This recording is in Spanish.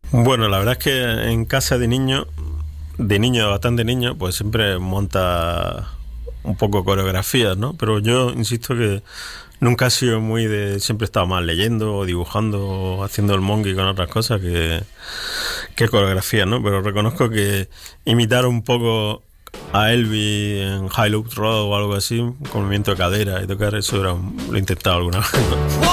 Bueno, la verdad es que en casa de bastante niño, pues siempre monta un poco coreografías, ¿no? Pero yo insisto que nunca he sido muy de... Siempre he estado más leyendo o dibujando o haciendo el monkey con otras cosas que coreografías, ¿no? Pero reconozco que imitar un poco a Elvis en High Loop Road o algo así, con movimiento de cadera y tocar eso lo he intentado alguna vez.